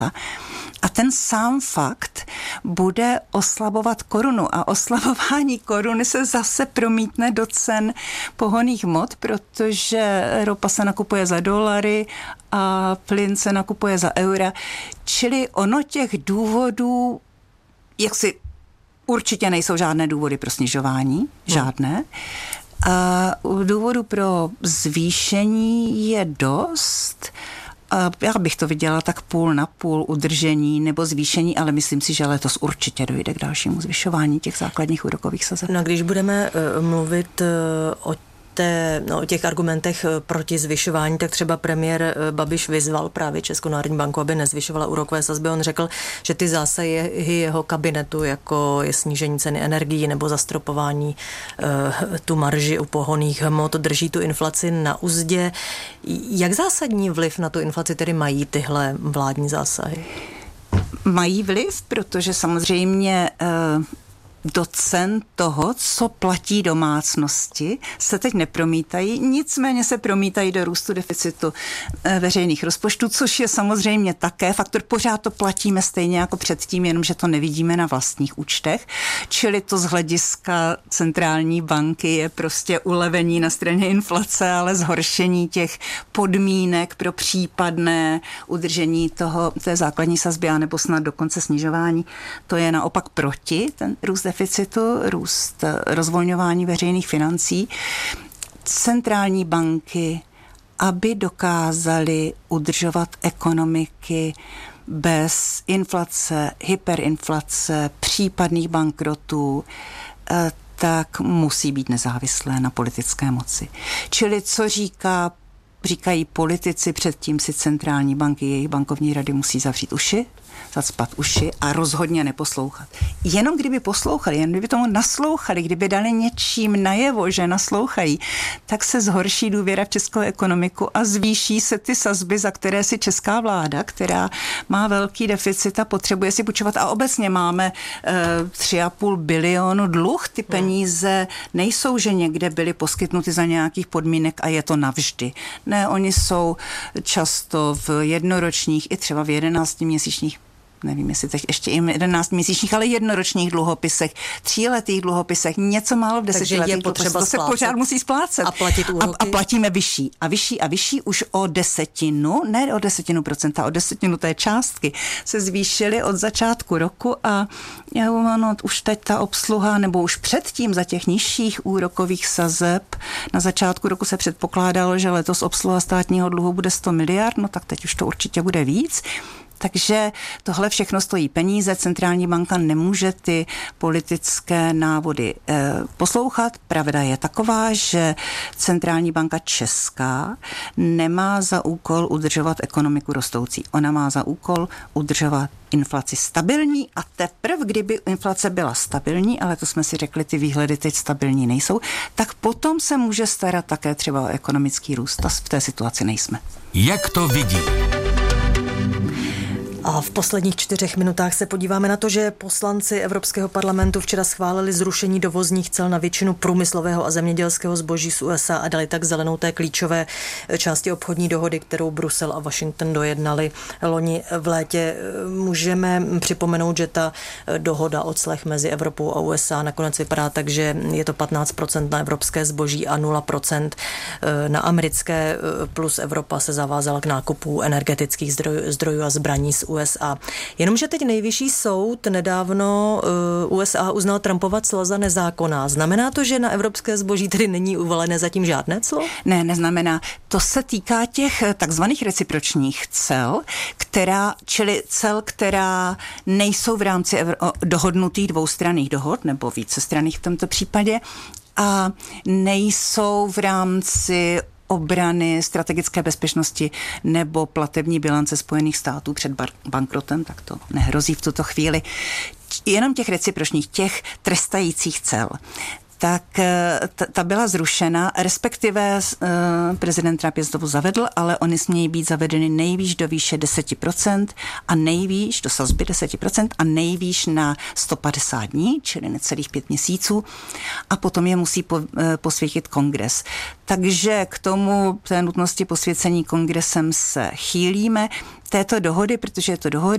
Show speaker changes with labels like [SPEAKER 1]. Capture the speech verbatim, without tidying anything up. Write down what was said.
[SPEAKER 1] A ten sám fakt bude oslabovat korunu a oslabování koruny se zase promítne do cen pohonných hmot, protože ropa se nakupuje za dolary a plyn se nakupuje za eura. Čili ono těch důvodů, jak si určitě nejsou žádné důvody pro snižování, žádné. A důvodu pro zvýšení je dost. Já bych to viděla tak půl na půl udržení nebo zvýšení, ale myslím si, že letos určitě dojde k dalšímu zvyšování těch základních úrokových sazeb.
[SPEAKER 2] No, když budeme uh, mluvit uh, o Té, no, o těch argumentech proti zvyšování, tak třeba premiér Babiš vyzval právě Českou národní banku, aby nezvyšovala úrokové sazby. On řekl, že ty zásahy jeho kabinetu, jako je snížení ceny energií nebo zastropování uh, tu marži u pohonných hmot, drží tu inflaci na uzdě. Jak zásadní vliv na tu inflaci tedy mají tyhle vládní zásahy?
[SPEAKER 1] Mají vliv, protože samozřejmě uh, do cen toho, co platí domácnosti, se teď nepromítají, nicméně se promítají do růstu deficitu veřejných rozpočtů, což je samozřejmě také faktor. Pořád to platíme stejně jako předtím, jenomže to nevidíme na vlastních účtech. Čili to z hlediska centrální banky je prostě ulevení na straně inflace, ale zhoršení těch podmínek pro případné udržení toho, té základní sazby, anebo snad dokonce snižování. To je naopak proti ten růst deficitu, růst rozvolňování veřejných financí. Centrální banky, aby dokázaly udržovat ekonomiky bez inflace, hyperinflace, případných bankrotů, tak musí být nezávislé na politické moci. Čili co říká, říkají politici, předtím si centrální banky, jejich bankovní rady musí zavřít uši, zacpat uši a rozhodně neposlouchat. Jenom kdyby poslouchali, jen kdyby tomu naslouchali, kdyby dali něčím najevo, že naslouchají, tak se zhorší důvěra v českou ekonomiku a zvýší se ty sazby, za které si česká vláda, která má velký deficit a potřebuje si půjčovat. A obecně máme e, tři a půl bilionu dluh. Ty peníze nejsou, že někde byly poskytnuty za nějakých podmínek a je to navždy. Ne, oni jsou často v jednoročních i třeba v jedenáctiměsíčních, nevím, jestli teď ještě i jedenáctiměsíčních, ale jednoročních dluhopisech, tříletých dluhopisech, něco málo v desetiletých dluhopisech. To se pořád musí splácet.
[SPEAKER 2] A platit úroky.
[SPEAKER 1] A, a platíme vyšší. A vyšší a vyšší už o desetinu, ne o desetinu procenta, o desetinu té částky se zvýšily od začátku roku a no, už teď ta obsluha, nebo už předtím za těch nižších úrokových sazeb na začátku roku se předpokládalo, že letos obsluha státního dluhu bude sto miliard, no tak teď už to určitě bude víc. Takže tohle všechno stojí peníze, centrální banka nemůže ty politické návody e, poslouchat. Pravda je taková, že centrální banka česká nemá za úkol udržovat ekonomiku rostoucí. Ona má za úkol udržovat inflaci stabilní a teprve, kdyby inflace byla stabilní, ale to jsme si řekli, ty výhledy teď stabilní nejsou, tak potom se může starat také třeba o ekonomický růst. A v té situaci nejsme.
[SPEAKER 3] Jak to vidí?
[SPEAKER 2] A v posledních čtyřech minutách se podíváme na to, že poslanci Evropského parlamentu včera schválili zrušení dovozních cel na většinu průmyslového a zemědělského zboží z U S A a dali tak zelenou té klíčové části obchodní dohody, kterou Brusel a Washington dojednali loni v létě. Můžeme připomenout, že ta dohoda o clech mezi Evropou a U S A nakonec vypadá tak, že je to patnáct procent na evropské zboží a nula procent na americké, plus Evropa se zavázala k nákupu energetických zdrojů, zdrojů a zbraní z U S A. Jenomže teď nejvyšší soud nedávno uh, U S A uznal Trumpova cla za nezákonná. Znamená to, že na evropské zboží tedy není uvalené zatím žádné clo?
[SPEAKER 1] Ne, neznamená. To se týká těch takzvaných recipročních cel, která, čili cel, která nejsou v rámci evro- dohodnutých dvoustranných dohod, nebo vícestranných v tomto případě, a nejsou v rámci obrany, strategické bezpečnosti nebo platební bilance Spojených států před bar- bankrotem, tak to nehrozí v tuto chvíli. Jenom těch recipročních, těch trestajících cel, tak ta, ta byla zrušena, respektive uh, prezident Trump je znovu zavedl, ale oni smějí být zavedeny nejvýš do výše deset procent a nejvýš do sazby deset procent a nejvýš na sto padesát dní, čili necelých pět měsíců a potom je musí po, uh, posvětit kongres. Takže k tomu té nutnosti posvěcení kongresem se chýlíme této dohody, protože je to dohoda